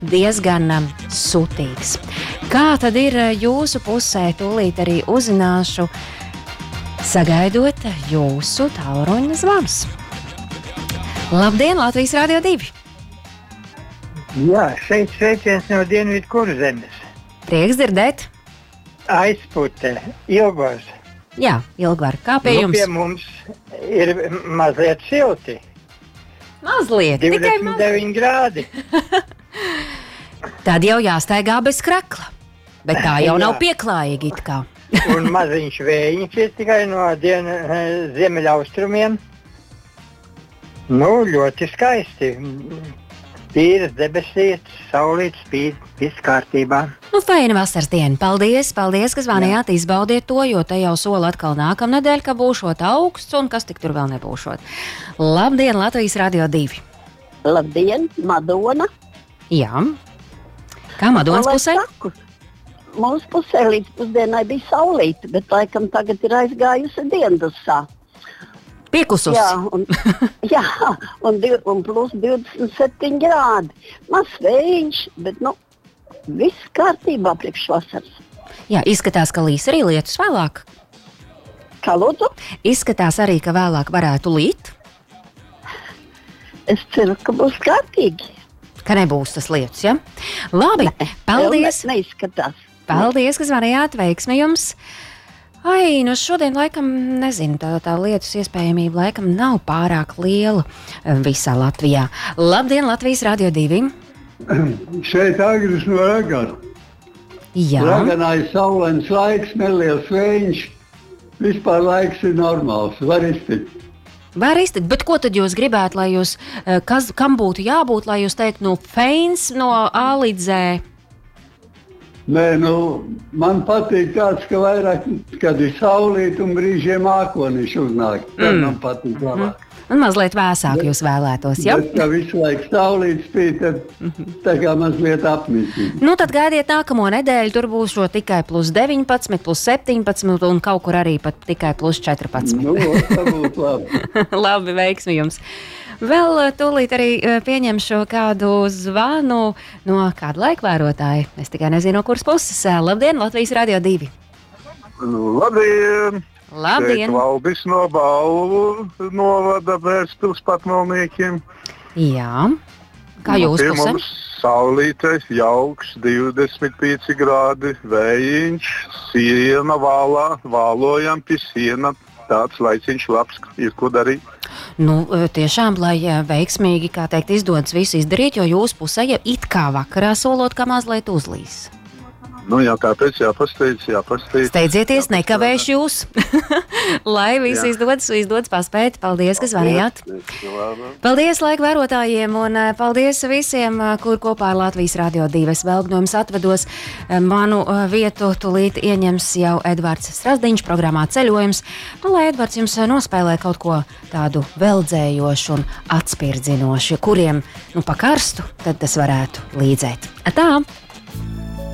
diezgan sutīgs. Kā tad ir jūsu pusē, tūlīt arī uzzināšu, sagaidot jūsu tālruņa zvanus. Labdien, Latvijas Radio 2! Jā, šeit sveiciens no Dienvidu Kurzemes. Prieks dzirdēt. Aizpute, Ilgvars. Jā, Ilgvar, kā pie jums? Pie mums ir mazliet silti. Mazliet, tikai mazliet. 29 grādi. Tad jau jāstaigā bez krakla. Bet tā jau nav pieklājīgi it kā. Un maziņš vējiņš ir tikai no ziemeļaustrumiem. Nu, ļoti skaisti. Tīras debesītes, saulītes spīd, viss kārtībā. Nu, faina vasaras diena. Paldies, ka zvanījāt, izbaudiet to, jo te jau sola atkal nākamnedēļ, ka būšot augsts un kas tik tur vēl nebūšot. Labdien, Latvijas Radio 2! Labdien, Madona! Jā. Kā Madonas pusē? Mūsu pusē līdz pusdienai bija saulīte, bet laikam tagad ir aizgājusi diendusā. Piekusus. Jā, un plus 27 grādi. Maz vējiņš, bet viss kārtībā priekš vasaras. Jā, izskatās, ka līs arī lietus vēlāk. Kā lūdzu? Izskatās arī, ka vēlāk varētu līt. Es ceru, ka būs kārtīgi. Ka nebūs tas lietus, ja? Labi, paldies. Neizskatās. Paldies, ka zvanījāt, veiksmi jums. Ai, šodien laikam, nezinu, tā lietus iespējamība laikam nav pārāk liela visā Latvijā. Labdien, Latvijas Radio 2! Šeit Agris no Ragana. Jā. Raganā ir saulains laiks, neliels vējiņš. Vispār laiks ir normāls, var iztikt. Var iztikt, bet ko tad jūs gribētu, lai jūs, kam būtu jābūt, lai jūs teiktu, feins no A līdz Z? Nē, man patīk tāds, ka vairāk, kad ir saulīt un brīžiem mākonis uznāk. Tad man patīk labāk. Un mazliet vēsāk jūs vēlētos, ja? Bet, ka visu laiku saulīt spīd, tad tā kā mazliet apmītīgi. Tad gaidiet nākamo nedēļu, tur būs tikai plus 19, plus 17 un kaut kur arī pat tikai plus 14. Tā būtu labi. Labi, veiksmi jums. Vēl tūlīt arī pieņemšu kādu zvanu no kāda laikvērotāja. Es tikai nezinu, no kuras puses. Labdien, Latvijas Radio 2! Labdien! Labdien! Šeit Valdis no Balvu novada Vērspils patmalniekiem. Jā. Kā jūs pusē? Mums saulītais, jauks, 25 grādi, vējiņš, siena vālā, vālojam pie siena. Tāds laiciņš labs, ir ko darīt. Tiešām, lai veiksmīgi, kā teikt, izdodas visu izdarīt, jo jūs pusē jau it kā vakarā solot, ka mazliet uzlīs. Jā, tāpēc jāpasteidz. Steidzieties, nekavēšu jūs. Lai viss izdodas paspēt. Paldies, ka zvanījāt. Paldies laikvērotājiem un paldies visiem, kur kopā ar Latvijas Radio 2 es vēl no jums atvedos. Manu vietu tūlīt ieņems jau Edvards Strasdiņš programmā Ceļojums. Lai Edvards jums nospēlē kaut ko tādu veldzējošu un atspirdzinošu, kuriem pa karstu, tad tas varētu līdzēt. Tā!